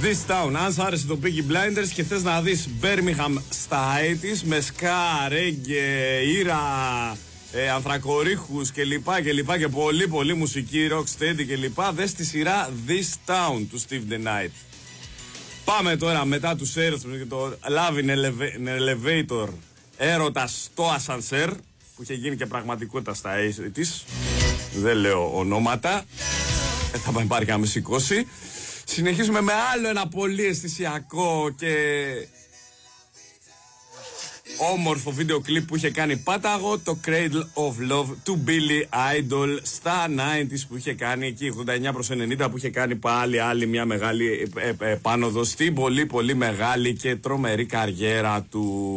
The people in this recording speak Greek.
This Town. Αν σ' άρεσε το Peaky Blinders και θες να δεις Birmingham στα 80's με ska, reggae, ήρα, ανθρακορίχους κλπ. Και πολύ πολύ μουσική, rocksteady κλπ. Δες τη σειρά This Town του Steve the Knight. Πάμε τώρα μετά του Aerosmith και το Love in Elevator, έρωτα στο ασανσέρ, που είχε γίνει και πραγματικότητα στα 80's. Δεν λέω ονόματα, θα υπάρχει να με σηκώσει. Συνεχίζουμε με άλλο ένα πολύ αισθησιακό και όμορφο βίντεο κλιπ που είχε κάνει Πάταγο, το Cradle of Love του Billy Idol στα 90's που είχε κάνει εκεί 89 προς 90, που είχε κάνει πάλι άλλη μια μεγάλη επάνωδο στην πολύ πολύ μεγάλη και τρομερή καριέρα του.